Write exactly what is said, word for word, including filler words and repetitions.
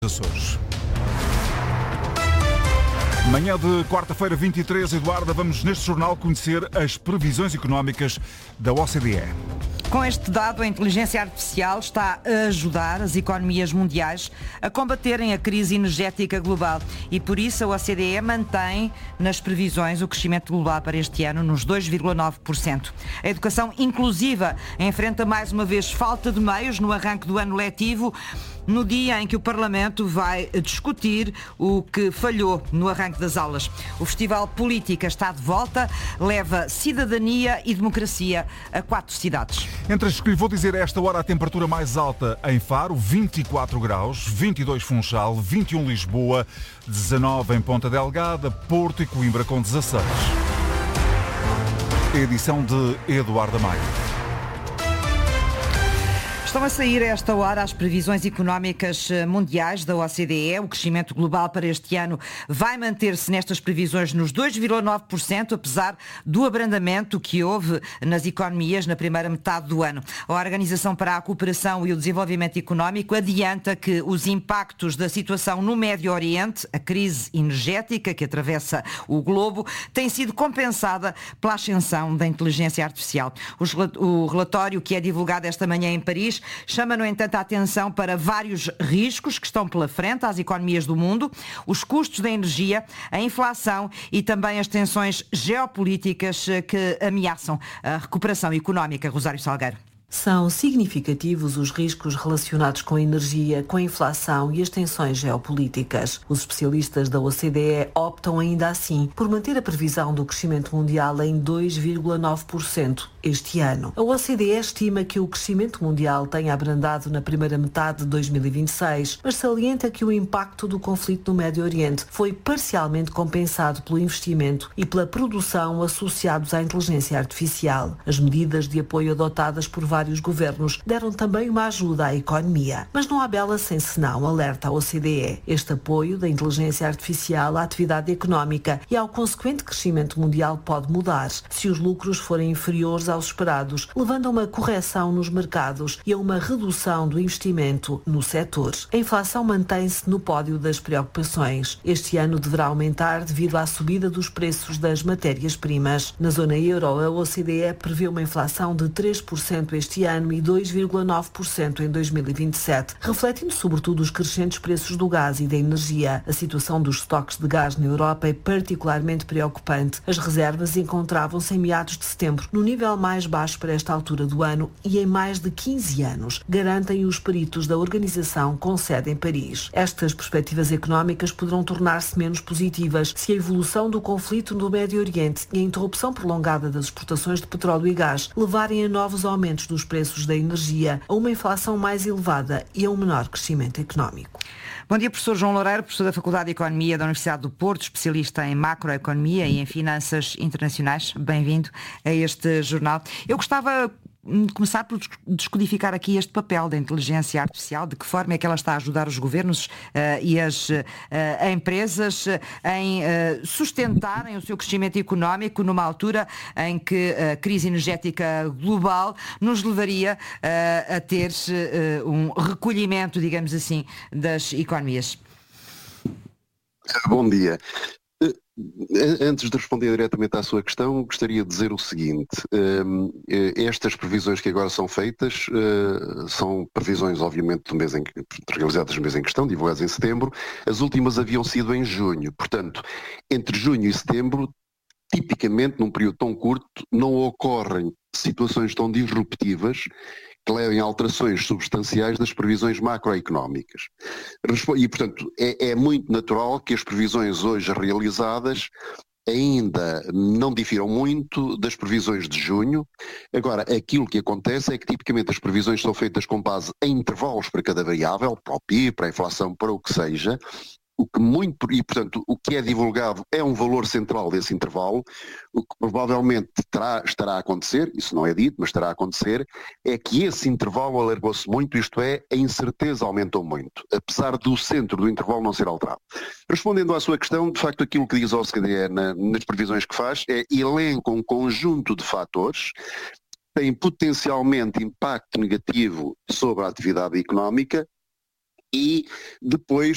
Açores. Manhã de quarta-feira, vinte e três, Eduarda, vamos neste jornal conhecer as previsões económicas da O C D E. Com este dado, a inteligência artificial está a ajudar as economias mundiais a combaterem a crise energética global e, por isso, a O C D E mantém nas previsões o crescimento global para este ano nos dois vírgula nove por cento. A educação inclusiva enfrenta mais uma vez falta de meios no arranque do ano letivo, no dia em que o Parlamento vai discutir o que falhou no arranque das aulas. O Festival Política está de volta, leva cidadania e democracia a quatro cidades. Entre as que lhe vou dizer a esta hora, a temperatura mais alta em Faro, vinte e quatro graus, vinte e dois Funchal, vinte e um Lisboa, dezanove em Ponta Delgada, Porto e Coimbra com dezasseis. Edição de Eduardo Maia. Estão a sair a esta hora as previsões económicas mundiais da O C D E. O crescimento global para este ano vai manter-se nestas previsões nos dois vírgula nove por cento, apesar do abrandamento que houve nas economias na primeira metade do ano. A Organização para a Cooperação e o Desenvolvimento Económico adianta que os impactos da situação no Médio Oriente, a crise energética que atravessa o globo, tem sido compensada pela ascensão da inteligência artificial. O relatório que é divulgado esta manhã em Paris chama, no entanto, a atenção para vários riscos que estão pela frente às economias do mundo, os custos da energia, a inflação e também as tensões geopolíticas que ameaçam a recuperação económica. Rosário Salgueiro. São significativos os riscos relacionados com a energia, com a inflação e as tensões geopolíticas. Os especialistas da O C D E optam ainda assim por manter a previsão do crescimento mundial em dois vírgula nove por cento este ano. A O C D E estima que o crescimento mundial tenha abrandado na primeira metade de dois mil e vinte e seis, mas salienta que o impacto do conflito no Médio Oriente foi parcialmente compensado pelo investimento e pela produção associados à inteligência artificial. As medidas de apoio adotadas por vários Vários governos deram também uma ajuda à economia. Mas não há bela sem senão, alerta a O C D E. Este apoio da inteligência artificial à atividade económica e ao consequente crescimento mundial pode mudar se os lucros forem inferiores aos esperados, levando a uma correção nos mercados e a uma redução do investimento no setor. A inflação mantém-se no pódio das preocupações. Este ano deverá aumentar devido à subida dos preços das matérias-primas. Na zona euro, a O C D E prevê uma inflação de três por cento este este ano e dois vírgula nove por cento em dois mil e vinte e sete, refletindo sobretudo os crescentes preços do gás e da energia. A situação dos estoques de gás na Europa é particularmente preocupante. As reservas encontravam-se em meados de setembro, no nível mais baixo para esta altura do ano e em mais de quinze anos, garantem os peritos da organização com sede em Paris. Estas perspectivas económicas poderão tornar-se menos positivas se a evolução do conflito no Médio Oriente e a interrupção prolongada das exportações de petróleo e gás levarem a novos aumentos dos preços da energia, a uma inflação mais elevada e a um menor crescimento económico. Bom dia, professor João Loureiro, professor da Faculdade de Economia da Universidade do Porto, especialista em macroeconomia e em finanças internacionais. Bem-vindo a este jornal. Eu gostava de começar por descodificar aqui este papel da inteligência artificial, de que forma é que ela está a ajudar os governos uh, e as uh, empresas em uh, sustentarem o seu crescimento económico numa altura em que a crise energética global nos levaria uh, a ter uh, um recolhimento, digamos assim, das economias. Bom dia. Antes de responder diretamente à sua questão, gostaria de dizer o seguinte: estas previsões que agora são feitas são previsões, obviamente, do mês em, realizadas no mês em questão, divulgadas em setembro. As últimas haviam sido em junho. Portanto, entre junho e setembro, tipicamente, num período tão curto, não ocorrem situações tão disruptivas que levem a alterações substanciais das previsões macroeconómicas. E, portanto, é, é muito natural que as previsões hoje realizadas ainda não difiram muito das previsões de junho. Agora, aquilo que acontece é que tipicamente as previsões são feitas com base em intervalos para cada variável, para o P I B, para a inflação, para o que seja. O que muito, e, portanto, o que é divulgado é um valor central desse intervalo. O que provavelmente terá, estará a acontecer, isso não é dito, mas estará a acontecer, é que esse intervalo alargou-se muito, isto é, a incerteza aumentou muito, apesar do centro do intervalo não ser alterado. Respondendo à sua questão, de facto, aquilo que diz a O C D E na, nas previsões que faz é elenca um conjunto de fatores que têm potencialmente impacto negativo sobre a atividade económica e depois